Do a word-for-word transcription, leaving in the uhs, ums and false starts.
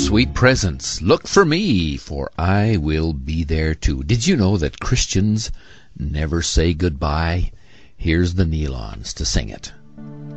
sweet presence, look for me, for I will be there too. Did you know that Christians never say goodbye? Here's the Nylons to sing it.